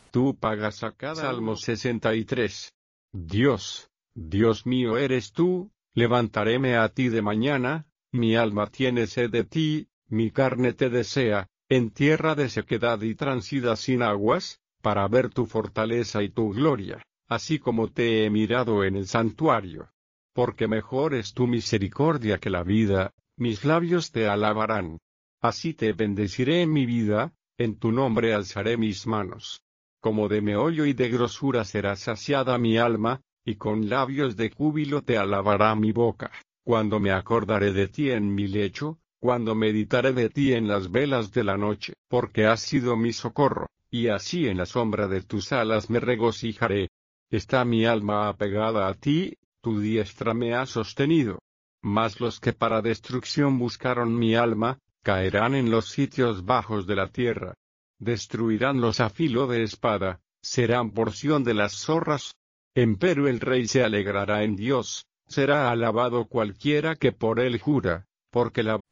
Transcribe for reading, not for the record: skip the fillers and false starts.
Tú pagas a cada Salmo 63. Dios mío eres tú, levantaréme a ti de mañana, mi alma tiene sed de ti, mi carne te desea, en tierra de sequedad y transida sin aguas, para ver tu fortaleza y tu gloria, así como te he mirado en el santuario. Porque mejor es tu misericordia que la vida, mis labios te alabarán. Así te bendeciré en mi vida, en tu nombre alzaré mis manos. Como de meollo y de grosura será saciada mi alma, y con labios de júbilo te alabará mi boca, cuando me acordaré de ti en mi lecho, cuando meditaré de ti en las velas de la noche, porque has sido mi socorro, y así en la sombra de tus alas me regocijaré. Está mi alma apegada a ti, tu diestra me ha sostenido. Mas los que para destrucción buscaron mi alma, caerán en los sitios bajos de la tierra. Destruiránlos a filo de espada, serán porción de las zorras. Empero el rey se alegrará en Dios, será alabado cualquiera que por él jura, porque la